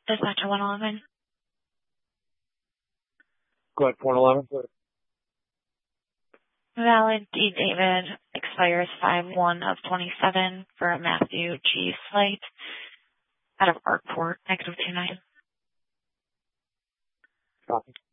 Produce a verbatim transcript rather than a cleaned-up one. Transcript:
Dispatcher one eleven. Go ahead, one eleven. Valid D. David expires five one of twenty-seven for a Matthew G. Slate out of Arkport, negative two nine. Copy.